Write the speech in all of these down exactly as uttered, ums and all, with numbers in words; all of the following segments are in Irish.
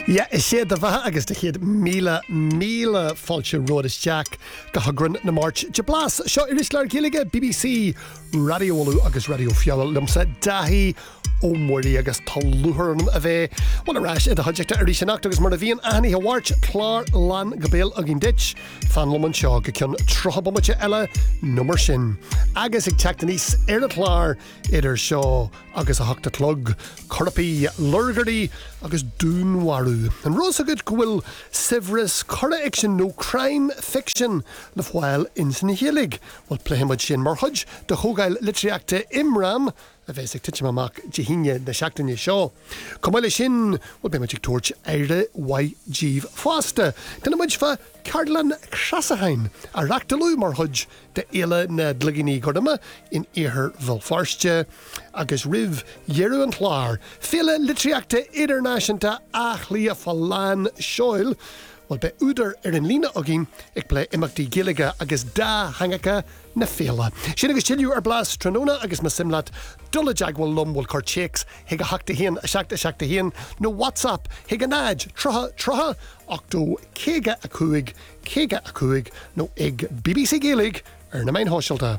Ja, is sé de bheit agus de chéad míle míle fáilte rudas Jack go hagrann na March de blas. Seo iris leir gilige B B C radioolú agus radio fiala lumsa dahi ómórí agus talúharm a bheith bhil arás i hajecta ar ríisinacht agus mar a bhíon aní hahairt chlár lan gobéal a gin dit fan loman seo go ceann trochabomate eile numar sin. Agus ag teachta níos ar a chlár idir seo agus a hachta tlug corpaí lurgarí agus dúnwarú. An rós agad go bhfuil sibhris chora ag sin nó crime fiction na fháil in san hélig. Bhil pléimiid sin mar chuid de chógail litríachta imram a bheits ag tiite amach dihíine na seachtaine seo. Comáile sin bhil be magic torch éire wai díomh fásta. Gana muid fa Carlan Crasahain a reachtalú mar chuid de éile na dlaganí godama in éair bhilfarste agus rih dhearú an chlár. Féle litríachta idirnáisianta achlí a fallán seoil bhil be údar ar an lína agin ag plé imachtaí gilige agus dá hangacha na féla. Sin agus tiilú ar blas tróna agus ma simlat dula jagwal lum bhil chuir checks hiag a hachta híon a seachta seachta híon nó WhatsApp hiag a náid trotha trotha achto céige a cúig céige a cúig nó ag B B C Gaelig ar na main hóisialta.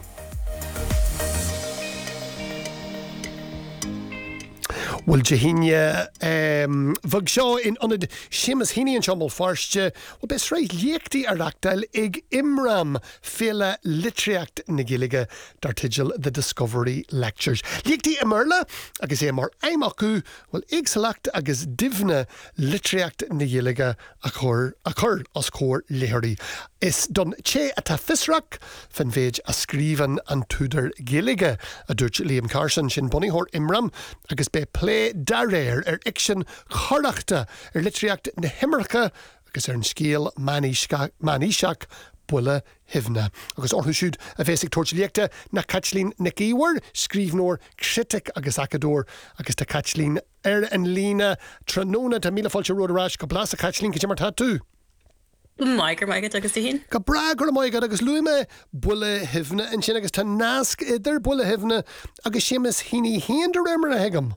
Well, Jehinia, um, vag seo in onad simas hini an chommel farste, well, bes reit liekti aractal ig imram fila litriact nagilige dartigil the Discovery Lectures. Liekti emerla, agus e mar aimaku, well, ig select agus divna litriact nagilige akor, akor as cor lehari. Is don che at a fisrak, van veg a skriven an tuder gilige, a dutch Liam Carson, shin bonny hort imram, agus be play daréir ar iction chorachta ar litriacht na himmercha agus ar an scéal maníseach buile hivna. Agus orthú siúd a bhésigh torchliachta na Caitlín Nicíhar, scríbhnóir critic agus acadór agus ta Caitlín ar an lína tróna ta míle fáilte rudarás go blas a Caitlín go mar tú. Maigur maigad agus tíhín. Go bragur maigad agus luime buile hivna an sin agus tá nasc idir buile hivna agus sémas híní héandar imar a hegam.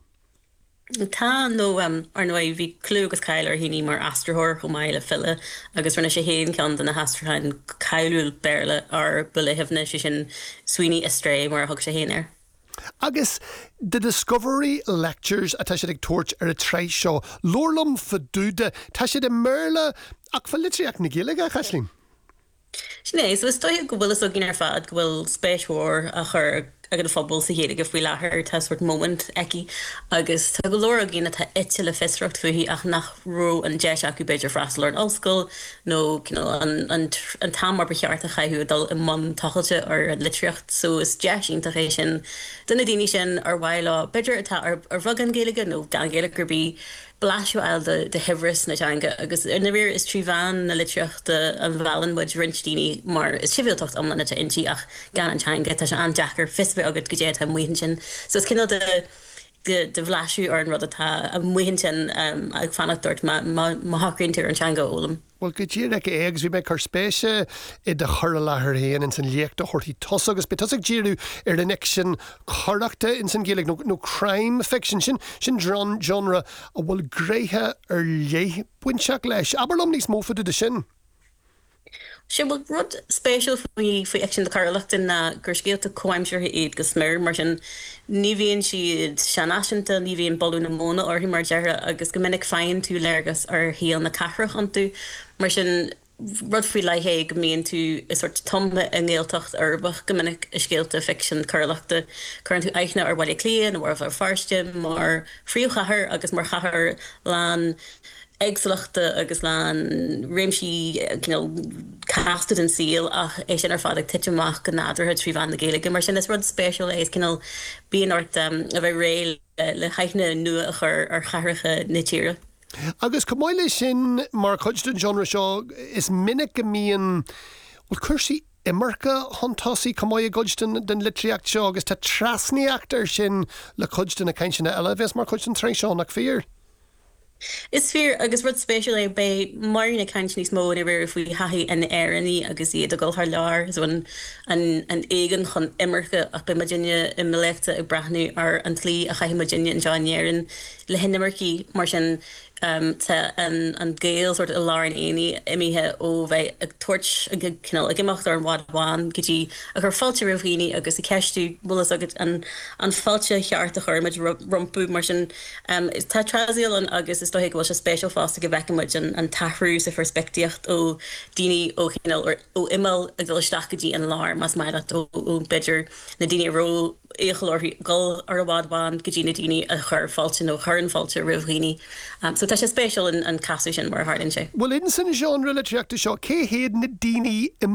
Tá nó um, ar nó bhí clú agus caiile ar híní mar astrathóir go maiile fille agus rinne sé héon cean den na hastrachain caiúil béle ar buile hifna sé sin swiney estré mar thug sé héanaar. Agus the Discovery Lectures a tá sé ag torch ar a treis seo lorlam fadúde tá sé de merle ach fa litriach na gilige Caitlín. Sné, so is stoig go bhfuil so gin ar fad go bhfuil spéisiúr a chur agad a fphobal sa héad go bhfuil láthair tá suirt moment eici agus tá go leir a gine tá ite le fisreacht faoí ach nach ró an deis acu beidir freastal ar an ollscoil nó an an tam mar becheart a chaithú dal i man tachailte ar litreacht so is deisín tá rééis sin duna daoine sin ar bhaile beidir atá ar bhag an géige nó gan géile gurbí Blasio al de de hivris na janga agus in the rear is trivan na litreacht an valen wud rinchtini mar is civil tocht omlana ta inchi ach gan an janga ta an jacker fisbe agad gejed ha muhinchin so it's kind of the de de vlashu ar an rodata a muhinchin um ag fanach dort ma ma mahakrin tir an janga olum. Well, go dtíir ag éags bhí me chu spéise i de chur láthair héan in san liachta chortaí tos agus be tos ag díirú ar an sin chorachta in san géalaigh nó crime fiction sin sin dron genre a bhfuil gréthe ar léh buinseach leis. Aber lom níos mófa de sin. She will rud special for me for action the carlacht in na gur scéalta coimseir iad go smir mar sin ní bhíonn siad seanaisinta ní bhíonn bolú na móna orthaí mar deartha agus go minic féin tú léargas ar híal na cathrach an tú mar sin rud faoi leithé go mbíonn tú is sort tomba a ngéaltacht arbach go minic is scéalta fiction carlachta chuann tú aichna ar bhaile clíon nó ar farste mar fríomhchathair agus mar chathair lán Egslachta agus lan réimsí you know casted in seal ach é sin ar fad ag tiiteach go nádartha trí bhain na Gaeilge mar sin is rud special é cinál bíon ort um, a bheith réil uh, le chaichna nua a chur ar charracha na tíre. Agus comáile sin mar chuid den genre seo is minic go mííon bhfuil chuirsí imircha hontásaí comáid goidsten den litriacht seo agus tá trasníachtar sin le chuid na caiinsinna eile bheits mar chuid an treis seo nach fíor. Is fear agus rud special é bei marina cannis mó ever if we hahi an airní agus iad a go haar lár so an an an éigen chun immerke ach bei Virginia in melekte ag brathnú ar an tlí a chahi Virginia in John Yerin le hinnemerki mar sin um, te an, an gael sort of lárin éni imithe ó bheith ag tuairt ag cinál ag imacht ar an wadháin gotí a gur fáilte rohíine agus i ceistú bulas agad an, an fáilte cheart a chuir meid rumpú mar sin um, is tá trasíal an agus is doigh bhil se spéisial fásta go bheicimiid an, an tahrú sa perspektíocht ó daoine ó cinál ó imil ag dulteach gotí an lár mas mai ó, ó beidir na daoine ró échalóir gal ar a wadháin go dtí na daoine a chur fáilte nó chur an fáilte rohíine. Um, so tá sé spéisial an, an casú sin mar hardin sé. Well in san genre le teachta seo cé héad na daoine